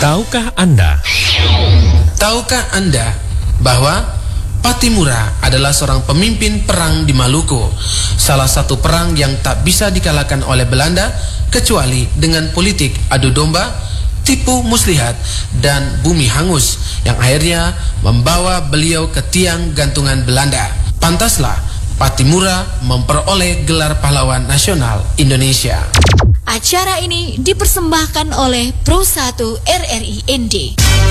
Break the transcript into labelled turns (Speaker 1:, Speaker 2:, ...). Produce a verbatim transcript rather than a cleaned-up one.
Speaker 1: Tahukah Anda?
Speaker 2: Tahukah Anda bahwa Pattimura adalah seorang pemimpin perang di Maluku, salah satu perang yang tak bisa dikalahkan oleh Belanda kecuali dengan politik adu domba, tipu muslihat, dan bumi hangus yang akhirnya membawa beliau ke tiang gantungan Belanda. Pantaslah Pattimura memperoleh gelar pahlawan nasional Indonesia.
Speaker 3: Acara ini dipersembahkan oleh Pro satu R R I N D.